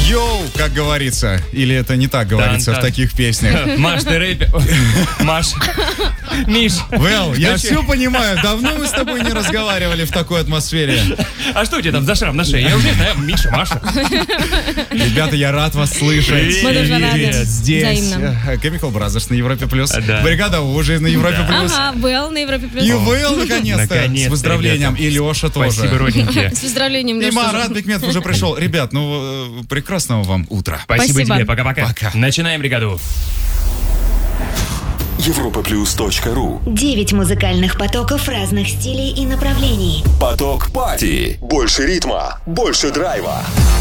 Йоу, как говорится. Или это не так говорится в таких песнях? Маш, ты рэпер. Маш. Миш. Вэл, я все понимаю. Давно мы с тобой не разговаривали в такой атмосфере. А что у тебя там за шрам на шее? Я уже знаю, Миша, Маша. Ребята, я рад вас слышать. Мы тоже рады. Здесь Взаимно. Chemical Brothers на Европе+. Да. Бригада уже на Европе+. Ага, Вэл на Европе+. И Вэл, наконец-то. С поздравлением. И Леша тоже. Спасибо, родненькие. С поздравлением, И Леша. Марат Бекметов уже пришел. Ребят, прекрасного вам утра. Спасибо Спасибо. тебе. Пока-пока. Пока. Начинаем бригаду. Europaplus.ru 9 музыкальных потоков разных стилей и направлений. Поток Пати. Больше ритма, больше драйва.